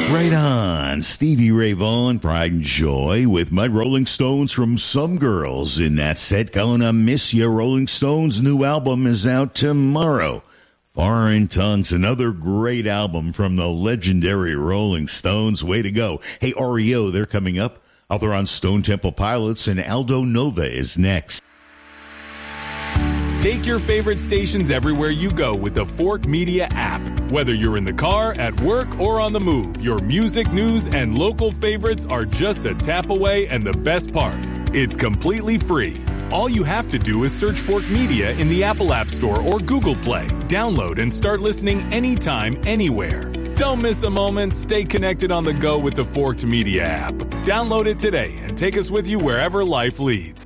Right on. Stevie Ray Vaughan, Pride and Joy, with my Rolling Stones from Some Girls in that set. Gonna Miss Ya. Rolling Stones' new album is out tomorrow. Foreign Tongues, another great album from the legendary Rolling Stones. Way to go. Hey, REO, they're coming up. They're on Stone Temple Pilots, and Aldo Nova is next. Take your favorite stations everywhere you go with the Fork Media app. Whether you're in the car, at work, or on the move, your music, news, and local favorites are just a tap away, and the best part, it's completely free. All you have to do is search Fork Media in the Apple App Store or Google Play. Download and start listening anytime, anywhere. Don't miss a moment. Stay connected on the go with the Forked Media app. Download it today and take us with you wherever life leads.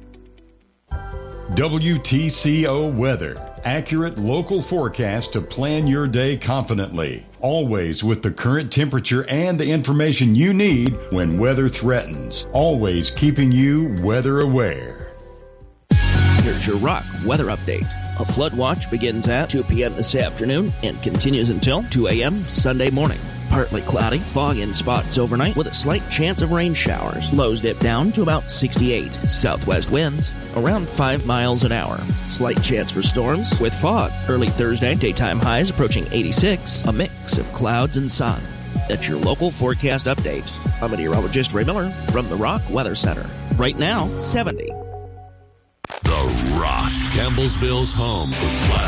WTCO Weather. Accurate local forecast to plan your day confidently. Always with the current temperature and the information you need when weather threatens. Always keeping you weather aware. Here's your Rock weather update. A flood watch begins at 2 p.m. this afternoon and continues until 2 a.m. Sunday morning. Partly cloudy, fog in spots overnight with a slight chance of rain showers. Lows dip down to about 68. Southwest winds around 5 miles an hour. Slight chance for storms with fog. Early Thursday, daytime highs approaching 86. A mix of clouds and sun. That's your local forecast update. I'm meteorologist Ray Miller from the Rock Weather Center. Right now, 70. The Rock, Campbellsville's home for class.